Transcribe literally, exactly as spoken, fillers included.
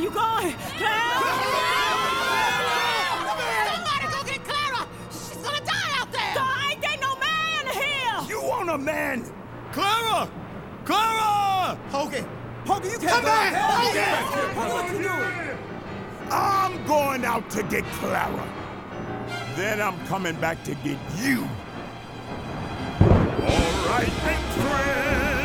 you going? Clara! Somebody go get Clara! She's gonna die out there! God, ain't there no man here? You want a man? Clara! Clara! Hogan! Hogan, you can't Come go back! out there. Hogan! Hogan, what you doing? I'm going out to get Clara. Then I'm coming back to get you. All right, big friend.